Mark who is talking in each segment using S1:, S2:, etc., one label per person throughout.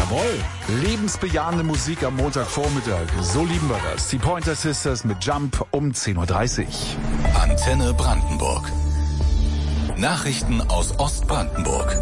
S1: Jawohl, lebensbejahende Musik am Montagvormittag. So lieben wir das. Die Pointer Sisters mit Jump um 10.30 Uhr.
S2: Antenne Brandenburg. Nachrichten aus Ostbrandenburg.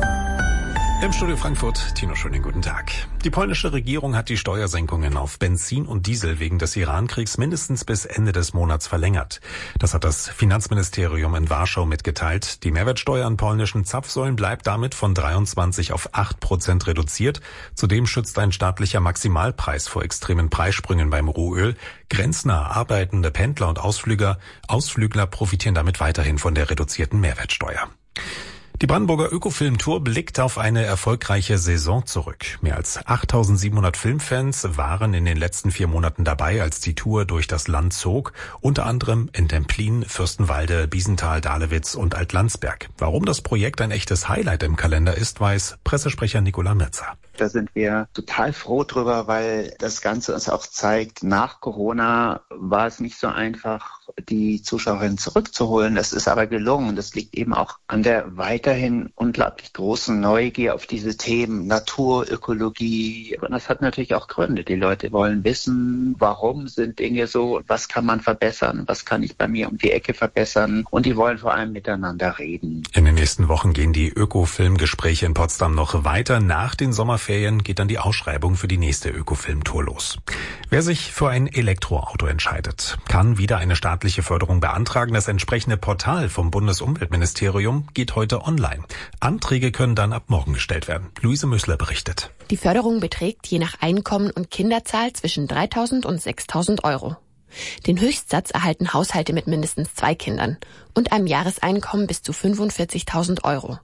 S3: Im Studio Frankfurt, Tino Schöning, guten Tag. Die polnische Regierung hat die Steuersenkungen auf Benzin und Diesel wegen des Iran-Kriegs mindestens bis Ende des Monats verlängert. Das hat das Finanzministerium in Warschau mitgeteilt. Die Mehrwertsteuer an polnischen Zapfsäulen bleibt damit von 23 auf 8% reduziert. Zudem schützt ein staatlicher Maximalpreis vor extremen Preissprüngen beim Rohöl. Grenznah arbeitende Pendler und Ausflügler profitieren damit weiterhin von der reduzierten Mehrwertsteuer. Die Brandenburger Ökofilm-Tour blickt auf eine erfolgreiche Saison zurück. Mehr als 8.700 Filmfans waren in den letzten 4 Monaten dabei, als die Tour durch das Land zog, unter anderem in Templin, Fürstenwalde, Biesenthal, Dahlewitz und Altlandsberg. Warum das Projekt ein echtes Highlight im Kalender ist, weiß Pressesprecher Nicola Mirza.
S4: Da sind wir total froh drüber, weil das Ganze uns auch zeigt, nach Corona war es nicht so einfach, die Zuschauerinnen zurückzuholen. Das ist aber gelungen. Das liegt eben auch an der weiterhin unglaublich großen Neugier auf diese Themen Natur, Ökologie. Und das hat natürlich auch Gründe. Die Leute wollen wissen, warum sind Dinge so, was kann man verbessern, was kann ich bei mir um die Ecke verbessern. Und die wollen vor allem miteinander reden.
S3: In den nächsten Wochen gehen die Ökofilmgespräche in Potsdam noch weiter. Nach den Sommerferien geht dann die Ausschreibung für die nächste Ökofilm-Tour los. Wer sich für ein Elektroauto entscheidet, kann wieder eine staatliche Förderung beantragen. Das entsprechende Portal vom Bundesumweltministerium geht heute online. Anträge können dann ab morgen gestellt werden. Luise Müssler berichtet.
S5: Die Förderung beträgt je nach Einkommen und Kinderzahl zwischen 3.000 und 6.000 Euro. Den Höchstsatz erhalten Haushalte mit mindestens 2 Kindern und einem Jahreseinkommen bis zu 45.000 Euro.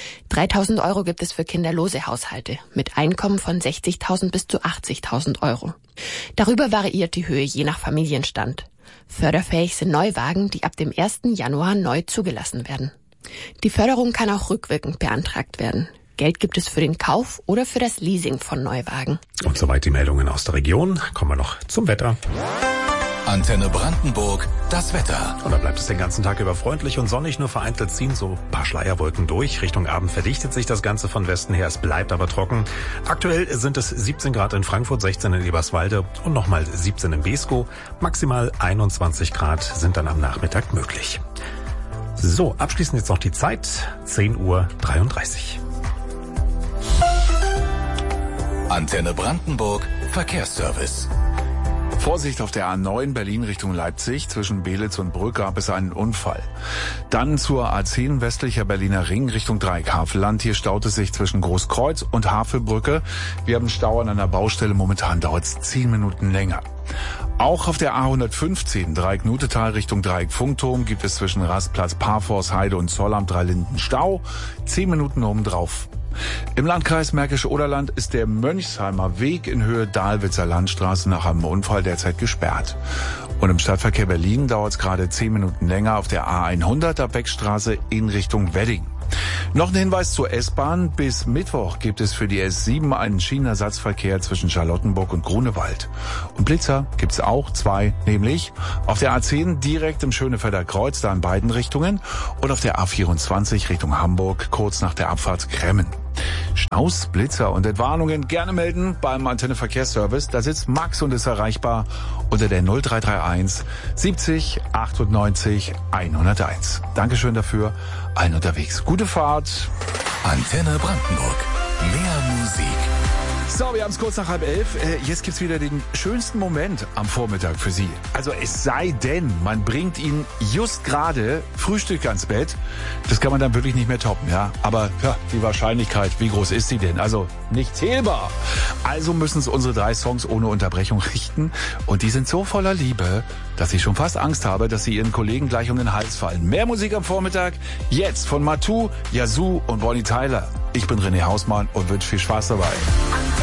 S5: 3.000 Euro gibt es für kinderlose Haushalte mit Einkommen von 60.000 bis zu 80.000 Euro. Darüber variiert die Höhe je nach Familienstand. Förderfähig sind Neuwagen, die ab dem 1. Januar neu zugelassen werden. Die Förderung kann auch rückwirkend beantragt werden. Geld gibt es für den Kauf oder für das Leasing von Neuwagen.
S3: Und soweit die Meldungen aus der Region. Kommen wir noch zum Wetter.
S2: Antenne Brandenburg, das Wetter.
S3: Und da bleibt es den ganzen Tag über freundlich und sonnig, nur vereinzelt ziehen so ein paar Schleierwolken durch. Richtung Abend verdichtet sich das Ganze von Westen her, es bleibt aber trocken. Aktuell sind es 17 Grad in Frankfurt, 16 in Eberswalde und nochmal 17 in Beeskow. Maximal 21 Grad sind dann am Nachmittag möglich. So, abschließend jetzt noch die Zeit, 10.33 Uhr.
S2: Antenne Brandenburg, Verkehrsservice.
S1: Vorsicht auf der A9 Berlin Richtung Leipzig. Zwischen Belitz und Brück gab es einen Unfall. Dann zur A10 westlicher Berliner Ring Richtung Dreieck-Havelland. Hier staut es sich zwischen Großkreuz und Havelbrücke. Wir haben Stau an einer Baustelle. Momentan dauert es 10 Minuten länger. Auch auf der A115 Dreieck-Nutetal Richtung Dreieck-Funkturm gibt es zwischen Rastplatz, Parforst, Heide und Zoll am Dreilinden Stau. 10 Minuten obendrauf. Im Landkreis Märkisch-Oderland ist der Mönchsheimer Weg in Höhe Dahlwitzer Landstraße nach einem Unfall derzeit gesperrt. Und im Stadtverkehr Berlin dauert es gerade 10 Minuten länger auf der A100 ab Beckstraße in Richtung Wedding. Noch ein Hinweis zur S-Bahn. Bis Mittwoch gibt es für die S7 einen Schienenersatzverkehr zwischen Charlottenburg und Grunewald. Und Blitzer gibt es auch 2, nämlich auf der A10 direkt im Schönefelder Kreuz, da in beiden Richtungen, und auf der A24 Richtung Hamburg, kurz nach der Abfahrt Kremmen. Schnaus, Blitzer und Entwarnungen gerne melden beim Antenne Verkehrsservice. Da sitzt Max und ist erreichbar unter der 0331 70 98 101. Dankeschön dafür. Allen unterwegs. Gute Fahrt.
S2: Antenne Brandenburg. Mehr Musik.
S1: So, wir haben es kurz nach 10:30. Jetzt gibt's wieder den schönsten Moment am Vormittag für Sie. Also es sei denn, man bringt Ihnen just gerade Frühstück ans Bett. Das kann man dann wirklich nicht mehr toppen, ja. Aber ja, die Wahrscheinlichkeit, wie groß ist sie denn? Also nicht zählbar. Also müssen es unsere 3 Songs ohne Unterbrechung richten. Und die sind so voller Liebe, dass ich schon fast Angst habe, dass sie Ihren Kollegen gleich um den Hals fallen. Mehr Musik am Vormittag, jetzt von Matu, Yazoo und Bonnie Tyler. Ich bin René Hausmann und wünsche viel Spaß dabei.